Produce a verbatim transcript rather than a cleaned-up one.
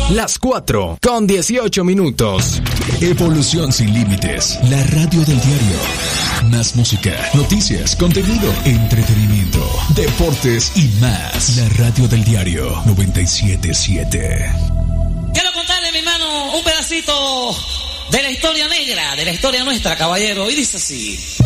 Las cuatro con dieciocho minutos. Evolución sin límites. La radio del diario. Más música, noticias, contenido, entretenimiento, deportes y más. La radio del diario noventa y siete punto siete. Quiero contarle, mi hermano, un pedacito de la historia negra, de la historia nuestra, caballero. Y dice así.